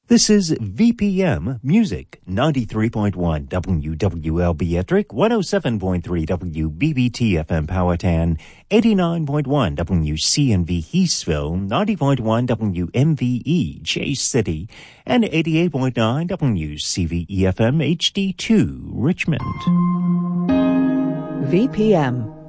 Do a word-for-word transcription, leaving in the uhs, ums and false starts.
This is V P M Music, ninety-three point one W W L B Ettrick, one oh seven point three W B B T F M Powhatan, eighty-nine point one W C N V Heathsville, ninety point one W M V E Chase City, and eighty-eight point nine W C V E F M H D two Richmond. V P M